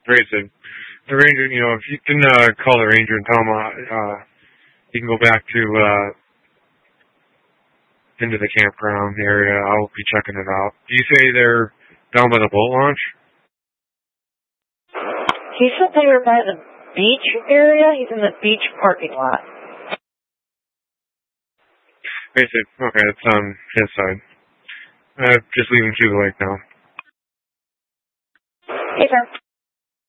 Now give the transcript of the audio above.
Grayson. The ranger, if you can call the ranger and tell him you can go back to into the campground area. I'll be checking it out. Do you say they're down by the boat launch? He said they were by the beach area. He's in the beach parking lot. Grayson. Okay, it's on his side. Just leaving to the lake now. Hey, sir.